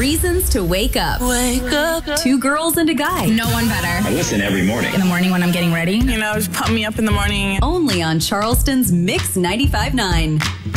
Reasons to wake up. Wake up. Two girls and a guy. No one better. I listen every morning. In the morning when I'm getting ready. You know, just pump me up in the morning. Only on Charleston's Mix 95.9.